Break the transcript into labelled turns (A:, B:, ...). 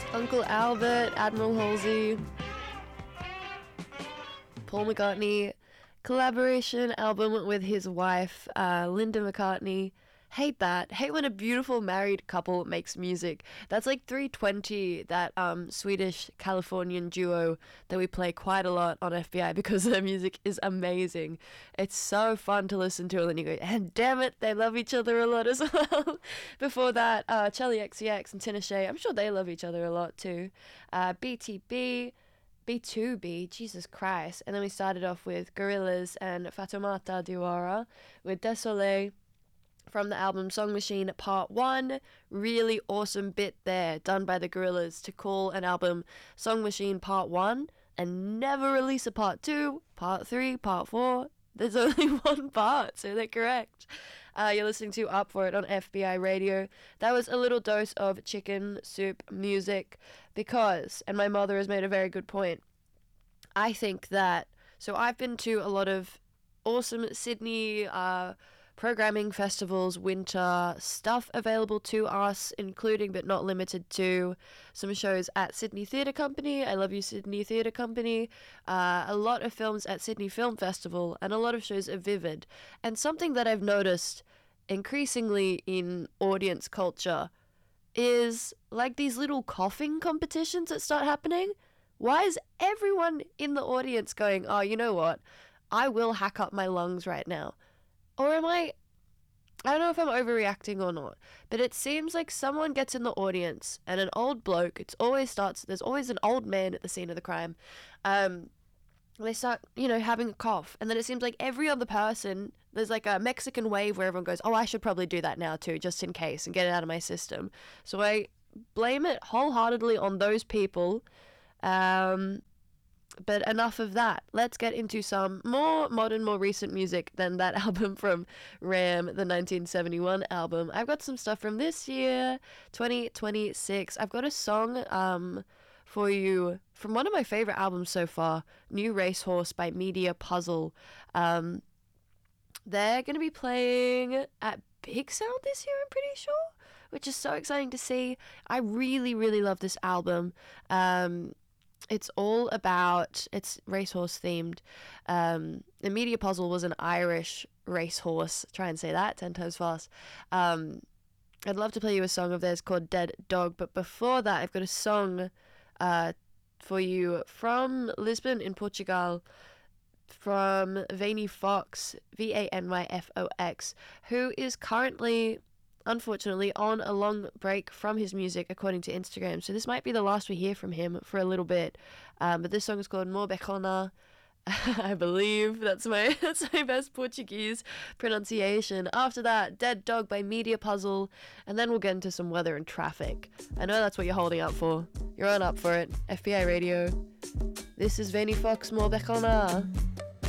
A: Uncle Albert, Admiral Halsey, Paul McCartney, collaboration album with his wife, Linda McCartney. Hate that. Hate when a beautiful married couple makes music. That's like 320, that Swedish Californian duo that we play quite a lot on FBI because their music is amazing. It's so fun to listen to, and then you go, and damn it, they love each other a lot as well. Before that, Charlie XCX and Tinashe, I'm sure they love each other a lot too. BTB, B2B, Jesus Christ. And then we started off with Gorillaz and Fatoumata Diawara with Désolé from the album Song Machine Part 1. Really awesome bit there done by the Gorillaz to call an album Song Machine Part 1 and never release a Part 2, Part 3, Part 4. There's only one part, so they're correct. You're listening to Up For It on FBI Radio. That was a little dose of chicken soup music because, and my mother has made a very good point, I think that, so I've been to a lot of awesome Sydney programming festivals, winter stuff available to us, including but not limited to some shows at Sydney Theatre Company. I love you, Sydney Theatre Company. A lot of films at Sydney Film Festival, and a lot of shows at Vivid. And something that I've noticed increasingly in audience culture is like these little coughing competitions that start happening. Why is everyone in the audience going, oh, you know what, I will hack up my lungs right now? Or am I don't know if I'm overreacting or not, but it seems like someone gets in the audience and an old bloke, there's always an old man at the scene of the crime, they start, having a cough, and then it seems like every other person, there's like a Mexican wave where everyone goes, oh, I should probably do that now too, just in case, and get it out of my system. So I blame it wholeheartedly on those people. But enough of that. Let's get into some more modern, more recent music than that album from Ram, the 1971 album. I've got some stuff from this year, 2026. I've got a song for you from one of my favorite albums so far, New Racehorse by Media Puzzle. They're going to be playing at Big Sound this year, I'm pretty sure, which is so exciting to see. I really, really love this album. It's racehorse themed. The Media Puzzle was an Irish racehorse. Try and say that 10 times fast. I'd love to play you a song of theirs called Dead Dog, but before that, I've got a song for you from Lisbon in Portugal, from Vanny Fox, Vanyfox, who is currently, unfortunately, on a long break from his music, according to Instagram. So this might be the last we hear from him for a little bit. But this song is called Morbecona. I believe that's my best Portuguese pronunciation. After that, Dead Dog by Media Puzzle, and then we'll get into some weather and traffic. I know that's what you're holding out for. You're on Up For It, FBI Radio. This is Vanny Fox, Morbecona.